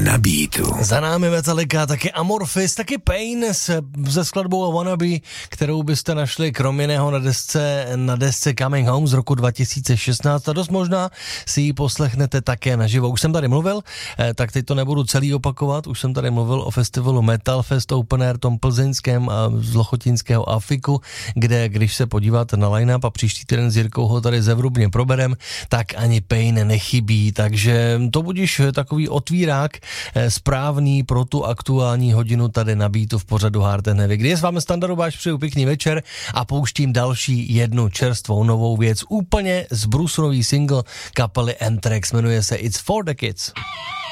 na Beatu. Za námi Metallica, taky Amorphis, taky Pain se skladbou Wannabe, kterou byste našli krom jiného na desce Coming Home z roku 2016 a dost možná si ji poslechnete také naživo. Už jsem tady mluvil, tak teď to nebudu celý opakovat, už jsem tady mluvil o festivalu Metal Fest Open Air, tom plzeňském a z Lochotínského Afiku, kde když se podíváte na line-up a příští týden s Jirkou ho tady zevrubně proberem, tak ani Pain nechybí, takže to budíš takový otvírák správný pro tu aktuální hodinu tady na Beatu v pořadu Hard & Heavy, kdy je s vámi Standa Rubáš, přeju pěkný večer a pouštím další jednu čerstvou novou věc, úplně z Bruceový single kapely Anthrax, jmenuje se It's for the Kids.